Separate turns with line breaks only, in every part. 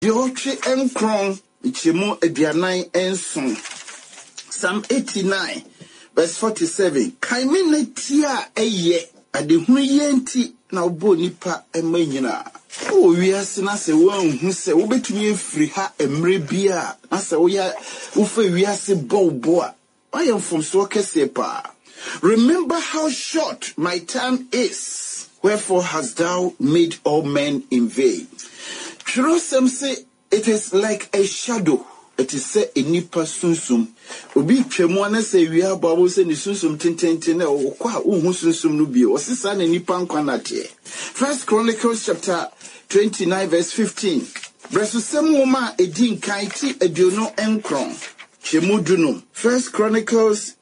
Diotri enkron ichemu edianai enson. Psalm 89 verse 47. Kaime netia eye adehunu yenti na obo nipa emanyina. O wiase na se wanhu se wo betumi efiri ha emre bia na se wo ya wo fa wiase bobo a why from so kese pa. Remember how short my time is. Wherefore hast thou made all men in vain? Some say it is like a shadow. It is say a nipa sunsum. Obi twemwana say we are babo say ni sunsum tintentene o kwa uhu sunsum no bi. Osisa na nipa nkwanate. First Chronicles chapter 29 verse 15. Bresusem woma edin kaiti ediono enkron. Chemudunum. First Chronicles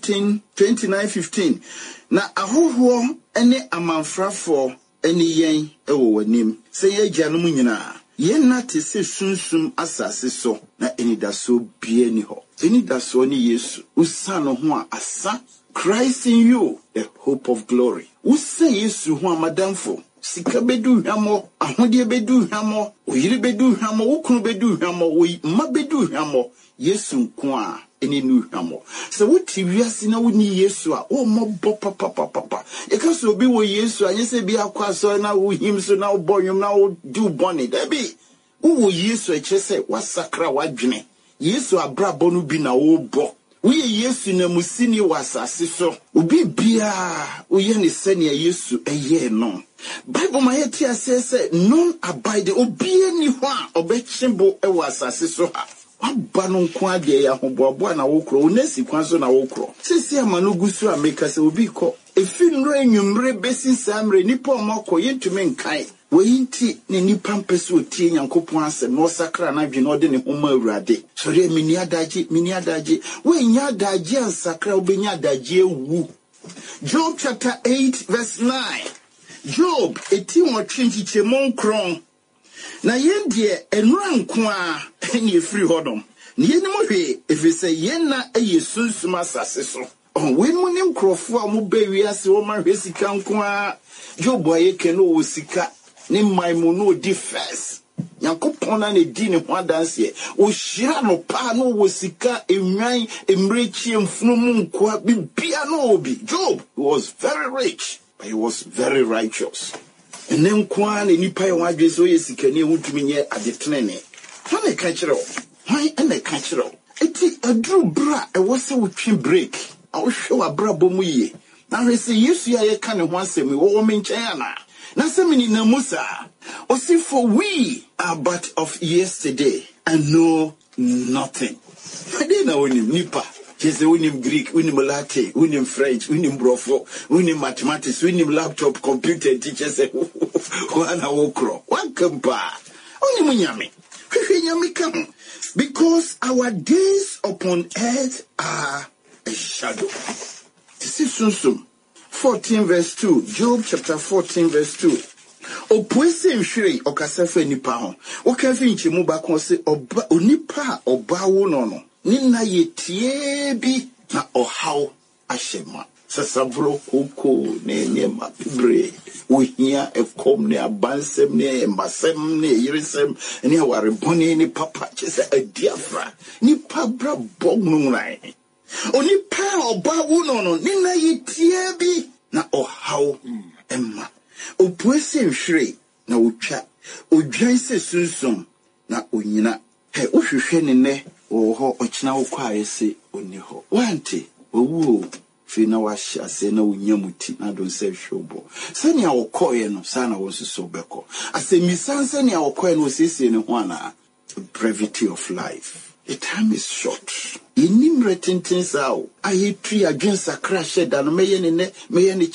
29:15. Na ahoho ene amanfrafo ene yen ewo wanim. Say ye janum nyina. Yen na te se sunsum asase so na enidaso bie ni ho. Enidaso ni Yesu. Usano ho asa. Christ in you, the hope of glory. Usa Yesu ho amadamfo. Sika bedu hwamo, ahode bedu hwamo, oyire bedu hwamo, wokunu bedu hwamo, ma bedu hwamo. Yesu nko a eni nu hwamo. Se wuti wiase na woni Yesu a o mobo papa. E ka so bi wo Yesu anye se bi akwaso na wo him so na wo boyum na wo do boni. Da bi wo Yesu e chese wasakra wadwene. Yesu abrabo no bi na wo bo. We Yesu na musini wasase so. Obi bia wo ye ne sene Yesu eye no. Bible ma yeti asese non abide obi ani ho a obechimbo e wasase so ha. Wabano nkwa de ya hoboabo na wokro onesi kwanso na wokro sisi amanu gusu ameka se obi ko efinro enwumre besi samre nipa omako yentumi nkan weyinti ne nipa mpese otie Nyankopon ase no sakra na dwe no de ne homa awurade sori mini adaje we nya adaje ansakra obenya adaje ewu. Job chapter 8 verse 9. Job eti won twinchiche monkron na yendie enura nko a eni efiri hodom ne yenim hwe efise yenna eye sunsum asase so we mu ne nkrofo a mu ba wiase wo ma hwe sika nko a Job ayeke no wo sika ne maimu no di first Nyankopon na ne di ne ho adanse o hira no pa no wo sika enwan emrechi emfunu mu nko a bibia no obi. Job was very rich but he was very righteous. And then Kwan and Nipa Wadre so yes, can you to me at the train? When I catch it all, why and I catch it all? A drew bra, I was a whipping break. I will show a bra bomuye. Now I say, yes, I can't want me, woman China. Now, some in Namusa, or see for we are but of yesterday and know nothing. I didn't know any Nipa. Just the winning Greek, winning Latin, winning French, winning Brofo, winning mathematics, winning laptop, computer teachers, one okro, one compa. Only munyami. Come. Because our days upon earth are a shadow. This is Sunsum 14 verse 2. Job chapter 14 verse 2. Opwese nhwere okasafa nipa ho. Wokafi nchemu ba kon se oba onipa oba wo no. Nina yetie bi na ohaw ashema. Sasabro koko ne mapibre. Uhia ekom ne abansem ne embasem ne yirisem ne aware boni ne papa chese adiafra. Nipa bra bognu nai. Onipa oba wo no nina yetie bi na ohaw emma. Opwese nhwere na otwa. Odwan se sunsum na onyina. He ohwehwe ne ne oho ochina wokwa yese oni ho wanti owu fi na wahya se na onyamuti na don se hwobo sani a wokoye no sana wosuso beko asemisanse ne a wokoye no sisi ne ho ana. Brevity of life. The time is short. Inim retintin sao ayetri adwen sakra sheda no meye ne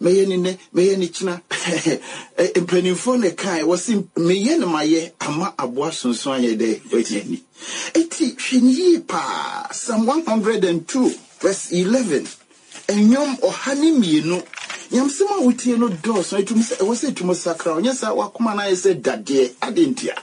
china empanimfo ne kai wosi meye ne maye ama aboa sonson ayede wetini eti hwenyi pa. Psalm 102 verse 11. Enyom ohani mienu nyamsema wutie no dos na etum se wose etum sakra onyesa wakoma na yese dade adentia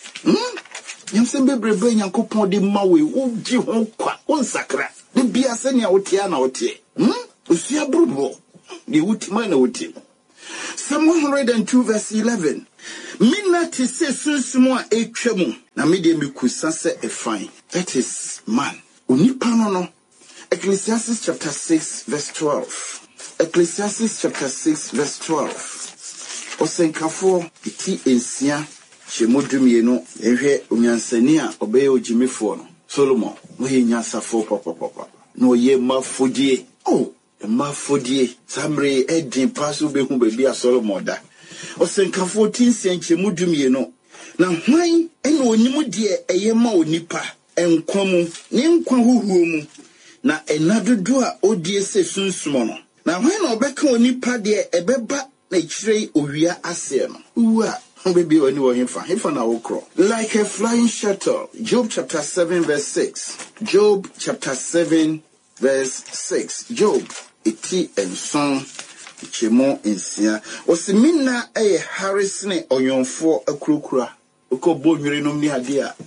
Yamsembe brebe Nyankopon de mawe uji ho kwa onsakra de bia se ne wotia na wotie osia brubo de wutima na wotie. Psalm 102 verse 11. Mina te se sunsumo a etwemu na me de mekusa se efan. That is man. Onipa no. Ecclesiastes chapter 6 verse 12. Ecclesiastes chapter 6 verse 12. Osenkafo iti ensia chemodumie no ehwe onyansani a obeye ojimefo no. Solomon we nyansafo papa. No ye mafodie. Oh, mafodie. Samre edin paso behu bebi a Solomon da. Osenkafo tinsia chemodumie no. Na hwan ene onimu de eyema onipa enkwamu ne nkwa huhuo mu. Na enadodo a odie se sunsumo no. Na hwan na obeka onipa de ebeba na chire owia ase no. Uwa baby when you hefa na okro. Like a flying shuttle. Job chapter 7 verse 6. Job chapter 7 verse 6. Job eti enson chemo ensia. Osimina harisne onyonfo akurokura. Okobo nwere nom ni ade a.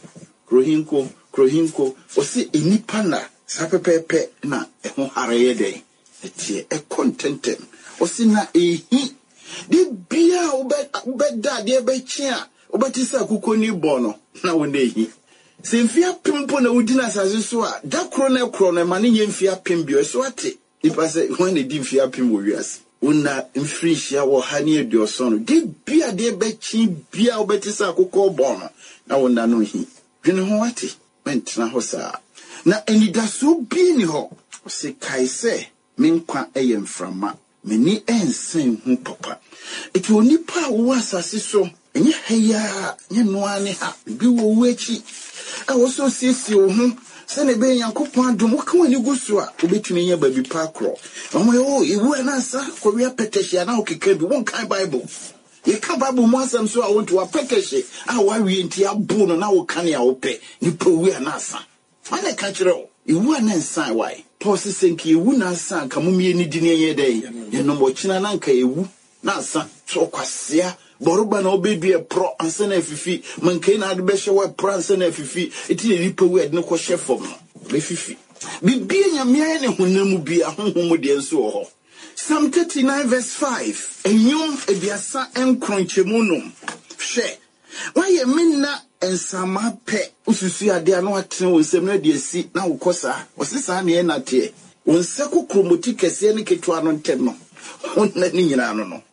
Krohinko osi enipa na sapepepe na eho hareye den. Etie contentem. Osi na ehi di bia obeda de bechia obetisa kukoni bono na wonehi se mfia pimpo na udina asase so a da kro na ma ne nyemfia pimbio so ate ipa se when di mfia pimbo wiase una mfrihia wo ha ne aduoso no di bia de bechi bia obetisa kuko bono na wona no hi dwene ho ate mentra ho sa na enidaso bi ni ho se kaise menkwa eyemframa meni ensen hu papa eti onipa wo asase so enye heya nye noane ha bi wo wechi a wo so siesie wo hu se ne be yankopon adom wo ka wani gusu a obetumi nya babi pa kro omo yo ewu anasa ko wi apetehia na okeka bi won kan bible ye ka bible mo asam so a won to apetehia a wa wi enti abu no na wo kan ya wo pe ni po wi anasa ane ka kire wo ewu anansa why Paul senki ewu na asa ka mumie ni dini ye dey ye no mo china na nka ewu na asa so kwasea boruba na obedue pro ansa na afifi mankai na ade be hye pro ansa na afifi eti ne lipa wi ade no ko hye fom no be fifi bibie nyamia ne honamu bi ahonhom de enso ho Psalm 39 verse 5 enyum ebiasa enkronchemu no hye waye minna ensama pe ususu ade ano atene wonsem na de asi na wokosa osisa na na te wonsako kromoti kese ne ketwa no ntem no wonna ni nyina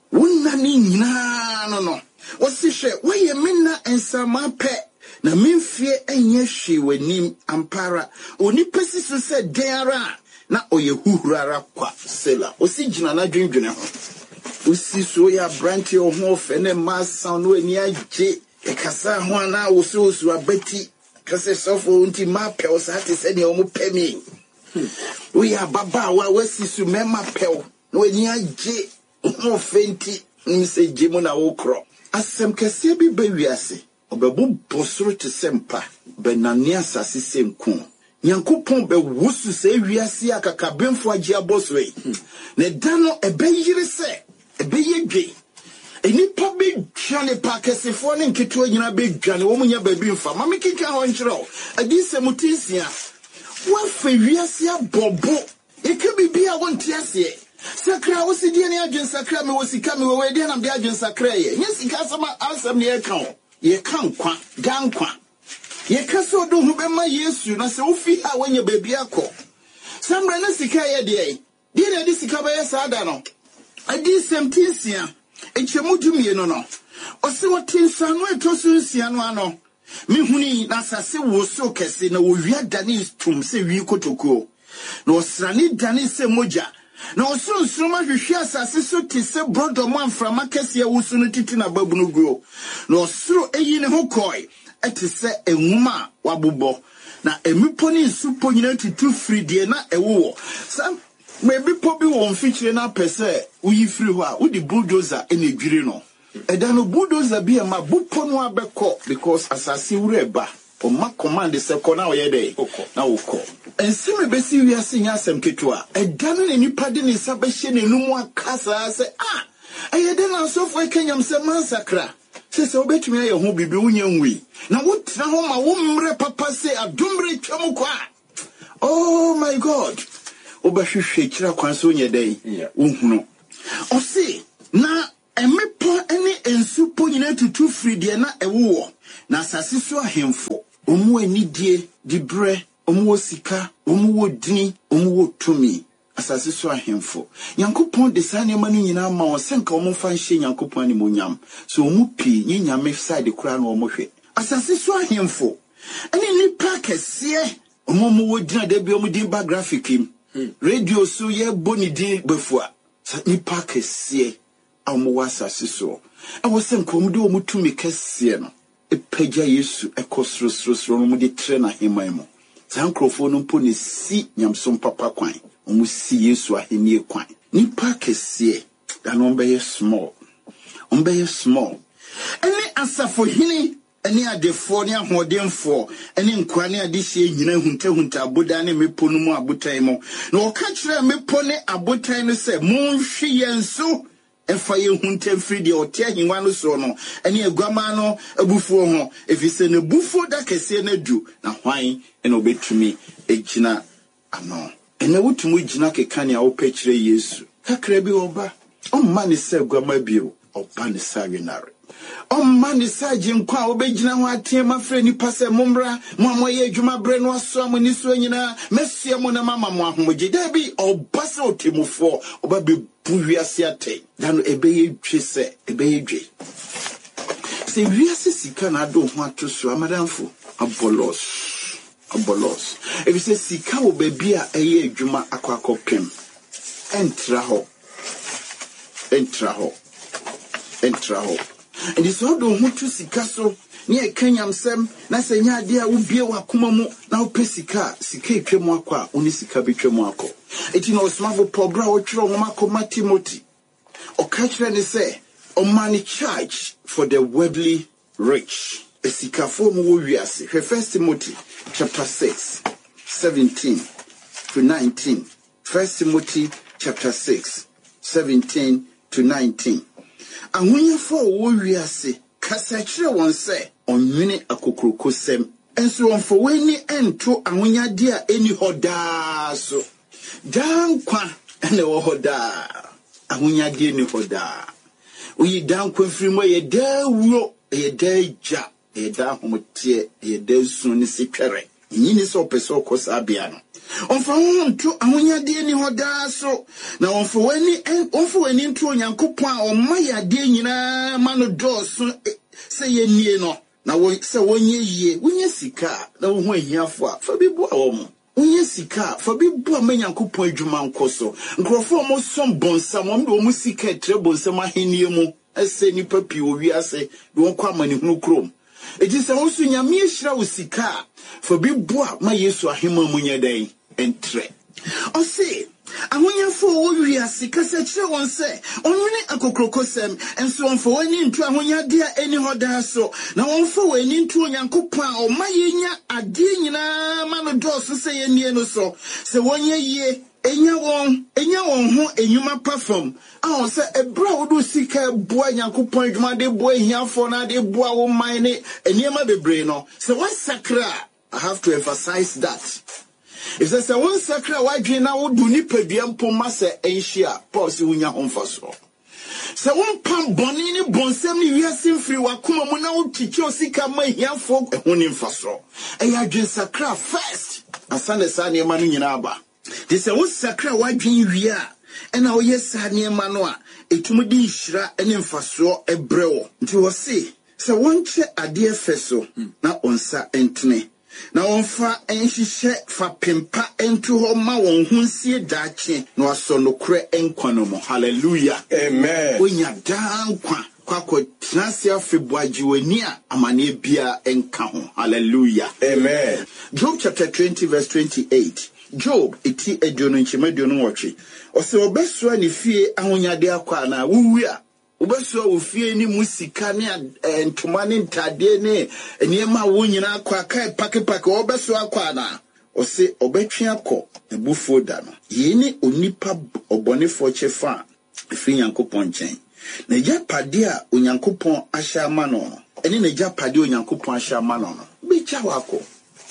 no osihwe waye minna ensama pe na memfie enye hwe wanim ampara oni pesisu se deara na oye huhurara kwa sela osigina na dwendwene ho osiso ya branch ho fe ne masa no ani agye ekasa ho ana wososo abati kase sofo unti mape osate se ne omo pemi we ya baba wa wasisu mema pel no ani agye ho fenti nse gemu na wokro asem kase bi bawiase obebu bosoro te sempa benani asase semku Nyankopon be wusu se wiase akakabemfo agi aboswe ne dano ebeyire se ebeyedwe enipa be dwane pakesefo ne nketo nyina be dwane wo munya babi mfa mama kika ho nkyerɛ adi se mutinsia wa fa wiase abobo eke bibia wonte ase sakra wo sidie ne adwen sakra me wo sika me wo we de na de adwen sakra ye nyesika sama asem ne ye kan kwa gankwa ye kaso do hu be ma Yesu na se ofi ha wanya baby akọ samra na sika ye de na di sika ba ye sada no adi semtinsia echemudumie no ose wotinsa no etosunsia no ano mihuni na sase wo so kese na wo wia dani tum se wi kotoko na osrani dani se moja na osunsuruma hwehwe asase so ti se brodo mo amframa kese wo so no titi na babunu guo na osuro eyi ne ho koi eti se enwuma wabobo na emipo ni supo nyina tutu fridie na ewo sam maybe pobi won feature na pese uyi free ho a udi bulldozer enedwire no eda no bulldozer bi ma bupo no abekọ because asase wureba o ma command se ko na oye dey na wokọ ensime besi wiase nya asem ketua eda no nipa de ne sabehye nenum akasa se ayede na so fo kenyam se mansakra se obetumi aye ho bibi unya nwi na wotra ho ma wo mre papa se adomre twam kwa oh my god obahwehwe kira kwan so nya dai uhunu o se na emepo ene ensupo nyina tutu fridi na ewo na asase so ahemfo omu anidie dibre omu sika omu dini omu tumi asase so ahemfo Nyankopɔn de saa nneɛma no nyina ma wo senka omu fa nhye Nyankopɔn ani monyam so omu pi nyame side kura na omu hwe asase so ahemfo ene nipa kɛseɛ omu wo dina de bi omu din ba graphic radio so ye boni din befua nipa kɛseɛ omu wasa asase I senka omu de omu tumi kɛseɛ no epagya Yesu ekosrosrosro no mu de tre na heman mu sankrofo no mpo ne si nyamsom papa kwan omu si Yesu ahenie kwan nipa kɛseɛ da no mbɛyɛ small ene asafo hini ene adefo ne ahodenfo ene nkwa ne adehye nyina hunta aboda ne mepo no mu abotan mu na oka kyerɛ mepo ne abotan no sɛ monhwe yenso efa ye hunta fridi ote ahinwa no so no ene aguama no abufuo ho efise ne bufuo da kɛseɛ na du na hwan ene obetumi egina ano ene wotumu gina kekane a wopɛkyerɛ Yesu kakra bi oba omma ne sɛ aguama bio oba ne sa wenare omma ne sa ginkwa obegina ho atema frɛ nipa sɛ momra mo amoye adwuma bre no aso amoni so nyina mesia mo na mama mo ahomgye da bi oba sɛ otemufo oba be buwiase ate da no ebeye dwe sɛ ebeye dwe se wiase sika na do ho ato so amadamfo abolos ebi se sika wo baby a eye adwuma akwakopem entra ho and this all do ho to sika so ne ekanyam sem na se nya ade a wo bie wa koma mu na wo pe sika etwemu akwa oni sika betwemu akọ eti no smavo program wo twero ho makoma Timothy o ka kyerɛ ne sɛ o man charge for the worldly rich esika fo mu wo wiase 1 Timothy chapter 6 17 to 19 1 Timothy chapter 6 17 to 19 Ahunyafo wo wiase kasa kyerɛ wɔn sɛ onwene akokrokosɛm enso wɔmfo weni ento ahunyade a eni hoda so dankwa ene wo hoda ahunyade eni hoda oyi dankwa frimo ye da wuro ye da ja ye da homotie ye da sun ni sitwere nyini so pese okosa bia no onfa honto ahonyade eni hoda so na onfa weni nto Onyankopɔn a ɔma yade nyina ma no dɔɔso sɛ yenie no na wo sɛ wonye yie wonye sika na wo ho ahiafo a fa bibu a wo mo wonye sika fa bibu a ma Nyankopɔn adwuma nkoso nkrofo mo som bonsam mo de wo sika etre bonsam ahenie mu ɛsɛ nipa pi wo wiase de won kwa mani hunu krom eti sɛ wo so nyame hyira wo sika fa bibu a ma Yesu ahema mu nyɛdan entre ɔse ahonyafo wo wiase kasa kyerɛ wɔn sɛ onwene akokrokosɛm enso wɔmfo wani nto ahonyade a eni hoda so na wɔmfo wani nto Onyankopɔn a ɔma yenya ade nyinaa ma no dɔɔso sɛ yenie no so sɛ wɔnyɛ yie enya wɔn ho enyuma perform a sɛ ebra wo do sika boa Nyankopɔn adwuma de boa hiafo na de boa wo man ne eniema bebre no sɛ wasakra I have to emphasize that. If there's a one sacred wajin now do nipebiam pomasa enshia, pause unya homfaso. So one pam bonini bonsemi we are free wakuma muna chicho sika my here for a honin faso. A yajin sacra first. A son sani manu yinaba. This a one sacred wajin we are. And now yes sani manoa. A tumudi shra and infaso a brew. To say. So one che a dear feso. Na onsa entne. Na onfa enhihye fa pempa ento ho ma won hunsie daakye na waso no kure enkwano mo hallelujah amen onya dankwa kwakọ transia february wani a amane bia enka ho hallelujah amen Job chapter 20 verse 28 Job eti eduno nchimaduno wotwe ose obeso ani fie ahonyade akwa na wuwu a obeso ofie ni musika ne ntoma ne ntade ne eniema wo nyina akwa kai pakepake obeso akwa na ose obetwe akọ ebufuo da no yeni onipa obonefo chefa efi Nyankopɔn nkyɛn na yapade a Onyankopɔn ahya ama no ene na yapade Onyankopɔn ahya ama no becha wako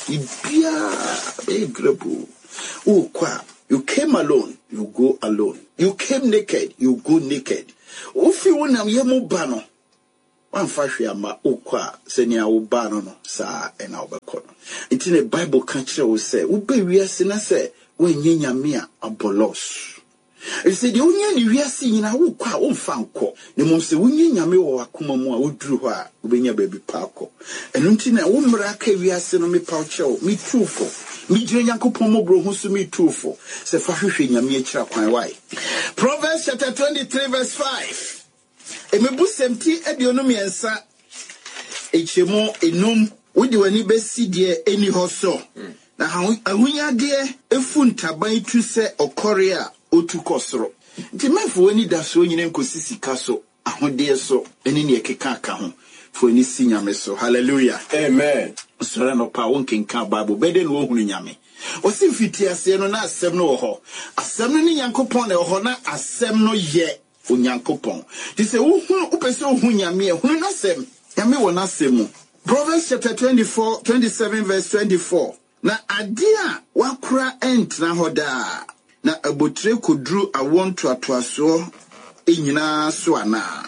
ibia be grebu o kwa you came alone you go alone you came naked you go naked Ufi wonam yemu bano. One ama ukwa senia ubano no sa ena obekono. Intine Bible kanchire wo say ube wiase na say wenye nyame abolos. It said the onye ni wiase nyina ukwa womfa nko. Ne mom se wonye nyame wo wakoma mu a woduru ho a ubenya baby paako. Eno ntine wo mra ka wiase no me pauche me trufo. Me jire Nyankopon mobro ho so me trufo. Se fa hwehwe nyame akira kwan wai. Proverbs chapter 23 verse 5. Emebu semti aduonu miensa echemo enum wodi wani besi de eni hoso na ahunyade efu ntaban tu se okore a otu kosoro nti mafo wani daso nyine nkosisi kaso ahode so eni ne ekeka aka ho fo ni sinyame so hallelujah
amen
sora no pa wonkenka bible bede no ohunu nyame osi fiti ase no na asem no ho asem no ni Nyankopon na ho na asem no ye Onyankopon. He say, upese ohun nyame ehunu nasem. Nyame wo nasem. Proverbs chapter 27 verse 24. Na ade a wakura entra hoda. Na abotre kodru awon toatoaso enyina so ana.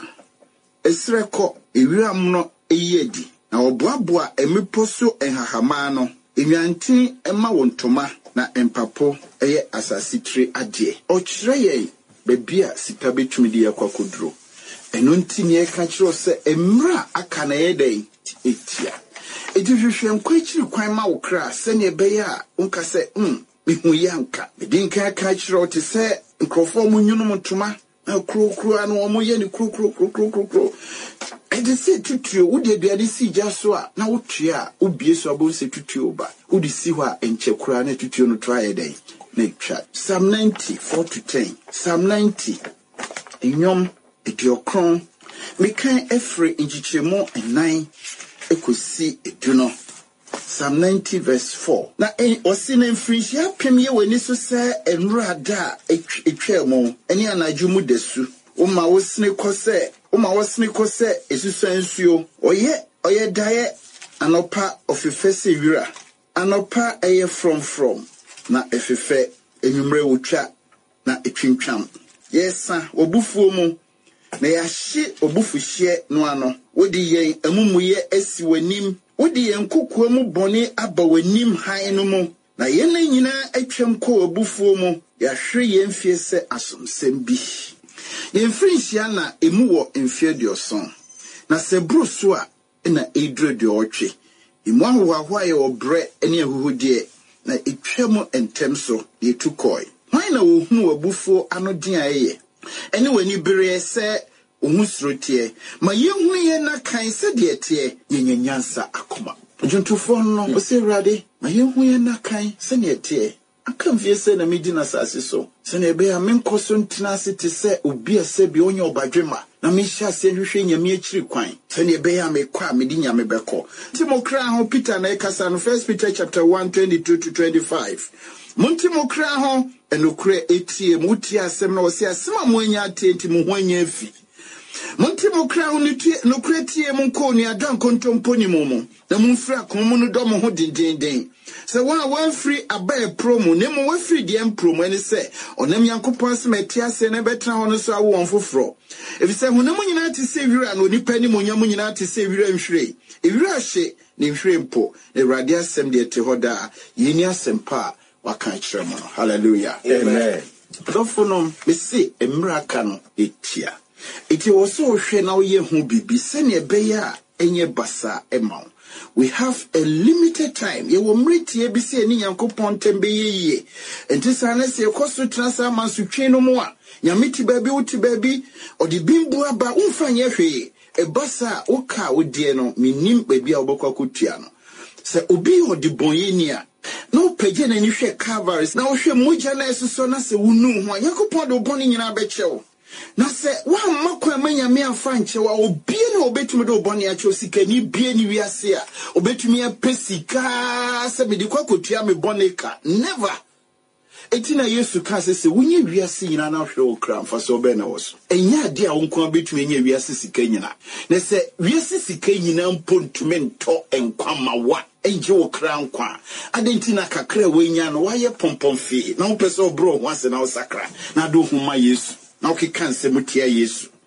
Esreko ewiram no eyedi. Na oboaboa emipo so enhahama no. Enyantin ema wontoma na empapo eye asasitire ade. Ochire ye Bebia sika betumi de yakwakodro eno ntini e ka kiro se emra aka na yedai etia edihwehwe nkwachiri kwan ma wokra se ne beya a unka se mihu yanka medinka ka kiro te se nkrofo mu nyunu mutuma na krokro anu omo ye ni krokro ede se tutuo wode aduade si jaso a na wotua obie so abon se tutuo ba wode si ho a enchekura na tutuo no try dai Psalm 90, 4-10. Psalm 90. Inyom ediokron. Mekan efre injichemo enai ekosi eduno. Psalm 90 verse 4. Na osine mfrinshi apemye weni so se enura da etwemo. Eni anaju mu desu. Oma wosine kose esusu ensuo. Oye daye anopa ofifese wira. Anopa eye from. Na efefe enyumre wotwa na etwintwam yesa obufuo mu na yahye obufuhye no ano wodi yen amumuye asi wanim wodi yen kokua mu bone aba wanim han no mu na yen nyina atwam ko obufuo mu yahwe yen fie se asomsem bi yen frinhia na emu wo mfie dioson na se bruso a na edro de otwe emu ahwa ye obre ene ahuhudie na etwemo entem so de tukoi wan na wo hu wabufo anodin aye ene wani bere se ohusrotie ma yehu ye na kan se de tie nyenyansa akoma juntufo no o se rade ma yehu ye na kan se ne tie aka mfie se na medina sase so se na ebe ya menkoso ntina se te se obi ase bi onye obadwema na me hya se hwehwe nyame akiri kwan se na ebe ya mekwa medi nyame beko timokra ho Peter na ekasa no 1 Peter chapter 1:22-25 Montimokra ho enokre etie muti asem na wo se asema mo anya atenti mo ho anya afi Montimokra ho nokre tie mo ko ni adan kontomponi mo na mumfra komo no dom ho dindindin se wa free abae promo nemo wa free di promo ene se onam Yankopon se metia se na betra ho no so awo onfoforo efi se honam nyina te se wira na onipa ni monyam nyina te se wira nhwire ewira hye ne nhwire mpo Ewrade asem de te hoda yeni asem pa waka kire mo hallelujah
amen
dofonom me se emraka no etia iti wo so hwe na wo ye hu bibi se ne beya enye basa emaw. We have a limited time. Ye wo mreti bi se ni Nyankopon tembe yeye. Enti sana se koso transa mansutwe no mo a. Nyamiti baby uti baby odi bimbu aba umfanye hwe. E basa oka odie no minim baby a obokwa kutua no. Se obi odi bonye ni a. No peje na ni hwe Calvaries na wo hwe moja na esoso na se wunu ho. Nyankopon do boni nyina bechewo. Na se wa makwa manyame afa nche wa obie na obetumi do bone a cho sika ni bie ni wiase a obetumi apesika se me de kwakotua me bone ka never etina Yesu ka se wunye wiase nyina na hwe okra mfa so be na wo so enya ade a wonko betumi enya wiase sika nyina na se wiase sika nyina mpontume nto enkwama wa enje okra nkwa adentina kakra wenya no waye pompomfi na wo pese obro ho ase na wo sakra na do huma Yesu na okika nse mutia Yesu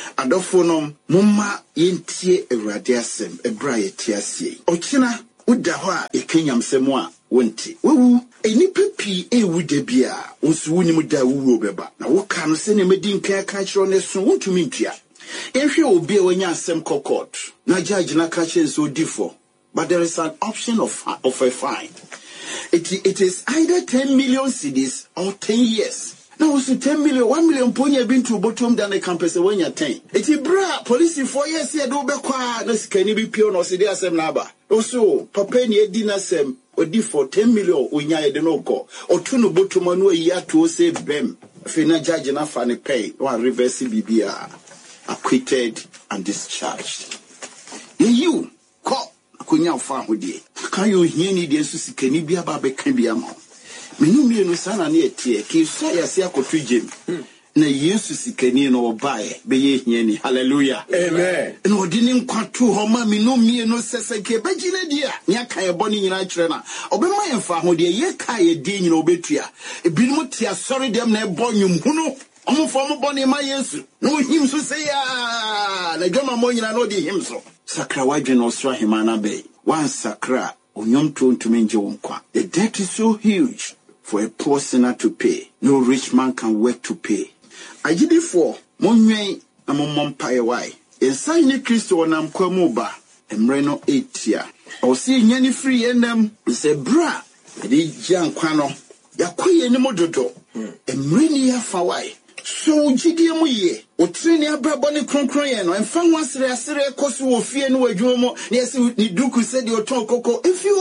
Adofonom mumma yentie Awurade asem ebra yete asie. Ochina uda ho a ekenyam semo a wonti. Wewu enipa pi ewu de bia onsu wonimu da wuwo beba. Na wo ka no se ne medi nkan ka kiro ne so wontumi ntua. Ehwe obi a wanya asem court. Na judge na ka kire so difo. But there is an option of a fine. It is either 10 million cedis or 10 years. Now, also 10 million, 1 million ponya been to bottom than the campus when you're 10. It's a bra, police 4 years here, do be quiet, can you be pure or see some naba? Also, papa ni dinner sem, or di for 10 million, when you're the no go, or two no bottom on where you to say bem. Fina judge enough and a pay, one reverse BBR, acquitted and discharged. You, call, kunya fa hodie. Can you hear ni de susi kani bia ba be kan bia ma. Menu mienu sana na etie ki so ya se akotu gem. Na Yesu sikani no obae be ye hia ni. Hallelujah. Amen. No odi ni nkwato ho ma menu mienu sese ke be gina dia. Nya kan e boni nyina kire na. Obema ye fa hodie ye ka ye di nyina obetua. Ebinom tia sorry dem na e bonyum hunu. Omo fo boni ma Yesu. No him so say ya. Na dwama mo nyina no di him so. Sakra wadwe no so himana be. One sakra onyom to ntumenje wonkwa. The debt is so huge for a poor sinner to pay. No rich man can work to pay. Agidi for monwen na mompaye wai. Ensa ni Kristo na mkwamu ba emre no etia. Osi nyani free enem se bra di jankwa no yakoye ni mododo. Emre ni ya fa wai. So jidie mu ye otreni abrabo ne kronkron ye no emfa ho asere koso wo fie no wadwumo mo ne yesi ni duku se de oton koko enfi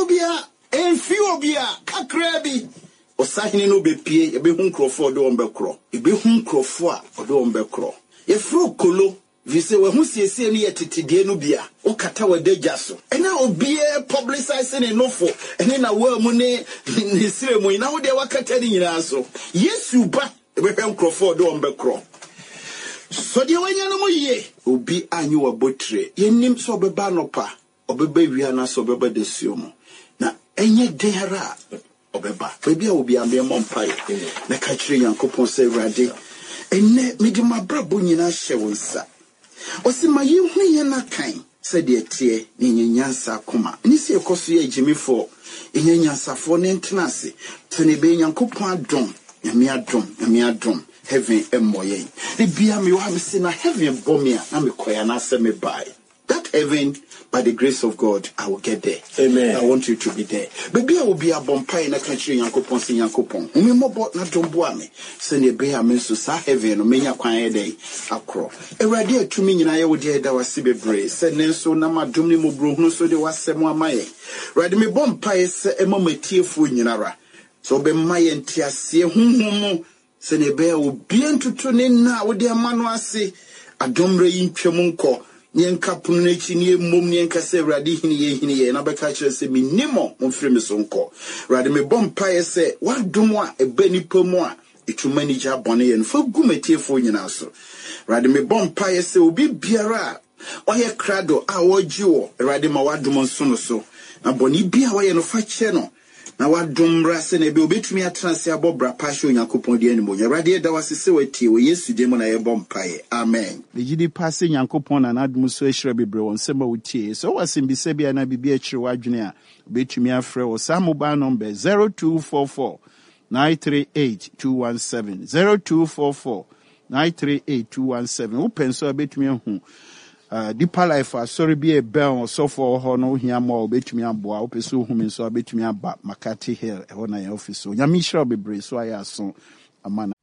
obia kakra bi osahene no bepie ebe hu nkrofo de ombekro ebe hu nkrofo a de ombekro ye fro kolo vise we hu siesie ne yetetede no bia o kata wadagya so ena obie publicize ne nofo ene na wa mu ne sire mu na wo de wakata ni nyina so Yesu ba ebe hwe nkrofo de ombekro. So the way you know ye, obi anyu wabotre. Ye nim so beba nopa, obeba wiana so beba desiomo. Na enye dehara obeba. Baby obi ambe mompaye. Na kachire Yankopon se Awurade. Enne mede mabrabo nyina hye wonsa. Osi ma ye hu ye na kan. Se de tie ni nyansa akoma. Ni se ekoso ye jimifo. Enye nyansafo ne ntenase. Tene be Yankopon adom. Nyame adom. Heaven emoye. The bia me wa me say na heaven bomia na me koya na say me buy. That heaven, by the grace of God, I will get there. Amen. I want you to be there. Baby, I will be a bompai na country Yankopon sin Yankopon. Me mobo na domboa me. Say ne be a me so sa heaven no me nya kwan e dey akro. Awurade atumi nyina ye wo dey da wase bebre. Say nenso na madom ni mobro hunu so de wasem amaye. Awurade me bompai se emamatiefo nyinara. So be maye ntiase hunhumu. Senebe o bien tutu ne na wo de amano ase adomre yintwem nko nyenka punu na chi ne mom nyenka se Awurade hini ye na beka kire se minimo momfre me so nko Awurade me bompae se wadom a eba nipa mu a etuma ni gya bone ye no fa gumetiefo nyina so Awurade me bompae se obi biara oye krado a woji wo Awurade ma wadom nso no so na bone bia wo ye no fa kye no na wadom rase na be obetumi atranse abobra pasho Yankopon de animo Awurade da wasese watie wo Yesu de mu na ye bompae amen. The gidi passe Yankopon na adom so ehira bebre won sema wotie so wasimbise bia na bibia ekire wadwene a obetumi afre wo sa mobile number 0244 938 217 0244 938 217 wo penso obetumi hu Deeper Life sorry be a bell so for ho no hia mo obetumi aboa opeso hu me so obetumi aba Makati Hill e ho na office so nyame hira bebre so aya so amana